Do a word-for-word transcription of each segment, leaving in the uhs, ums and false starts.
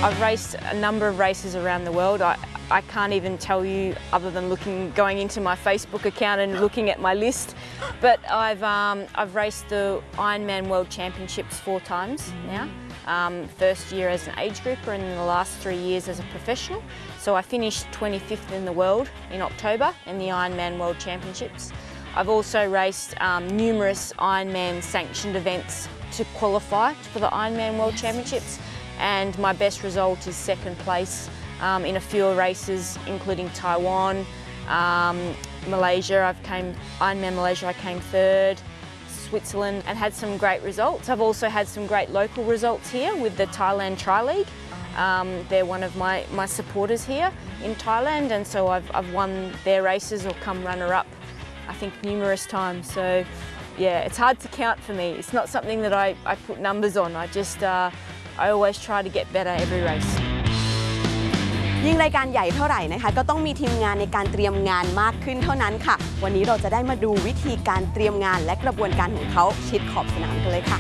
I've raced a number of races around the world. I, I can't even tell you other than looking, going into my Facebook account and looking at my list. But I've, um, I've raced the Ironman World Championships four times mm-hmm. now. Um, first year as an age grouper and in the last three years as a professional. So I finished twenty-fifth in the world in October in the Ironman World Championships. I've also raced um, numerous Ironman sanctioned events to qualify for the Ironman World yes. Championships, and my best result is second place um, in a few races including Taiwan, um, Malaysia. I've came Ironman Malaysia I came third, Switzerland, and had some great results. I've also had some great local results here with the Thailand Tri League. Um, they're one of my, my supporters here in Thailand, and so I've, I've won their races or come runner-up I think numerous times. So yeah, it's hard to count for me. It's not something that I, I put numbers on. I just, uh, I always try to get better every race. ยิ่งรายการใหญ่เท่าไหร่นะคะก็ต้องมีทีมงานในการเตรียมงานมากขึ้นเท่านั้นค่ะวันนี้เราจะได้มาดูวิธีการเตรียมงานและกระบวนการของเขาชิดขอบสนามกันเลยค่ะ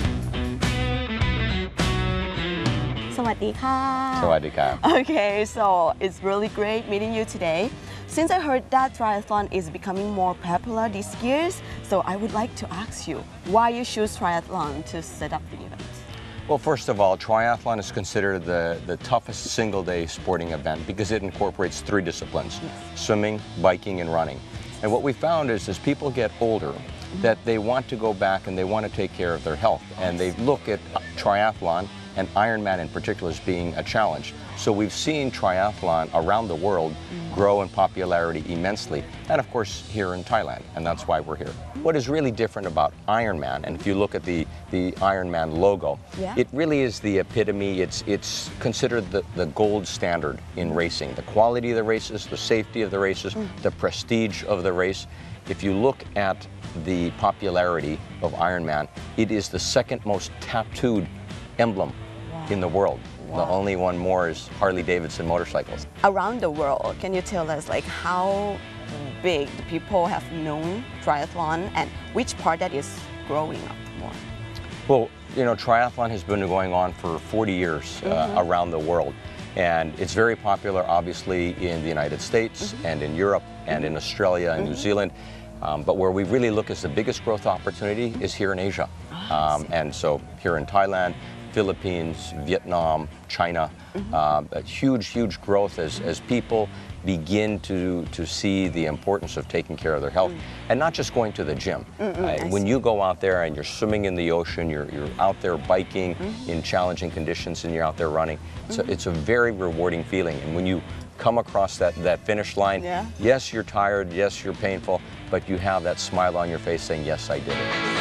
สวัสดีค่ะสวัสดีครับ Okay, so it's really great meeting you today. Since I heard that triathlon is becoming more popular these years, so I would like to ask you why you choose triathlon to set up the event. Well, first of all, triathlon is considered the, the toughest single-day sporting event because it incorporates three disciplines, yes. swimming, biking, and running. And what we found is as people get older, mm-hmm. that they want to go back and they want to take care of their health. And they look at triathlon and Ironman in particular as being a challenge. So we've seen triathlon around the world mm-hmm. grow in popularity immensely, and of course here in Thailand, and that's why we're here. What is really different about Ironman, and if you look at the, the Ironman logo, yeah. it really is the epitome, it's, it's considered the, the gold standard in racing. The quality of the races, the safety of the races, mm-hmm. the prestige of the race. If you look at the popularity of Ironman, it is the second most tattooed emblem wow. in the world. Wow. The only one more is Harley-Davidson motorcycles. Around the world, can you tell us like how big the people have known triathlon and which part that is growing up more? Well, you know, triathlon has been going on for forty years mm-hmm. uh, around the world. And it's very popular, obviously, in the United States mm-hmm. and in Europe and mm-hmm. in Australia and mm-hmm. New Zealand. Um, but where we really look as the biggest growth opportunity is here in Asia. Oh, um, and so here in Thailand, Philippines, Vietnam, China, mm-hmm. uh, a huge, huge growth as, as people begin to, to see the importance of taking care of their health mm-hmm. and not just going to the gym. Mm-hmm. Uh, when you go out there and you're swimming in the ocean, you're, you're out there biking mm-hmm. in challenging conditions and you're out there running, so mm-hmm. it's a very rewarding feeling. And when you come across that, that finish line, yeah. yes, you're tired, yes, you're painful, but you have that smile on your face saying, yes, I did it.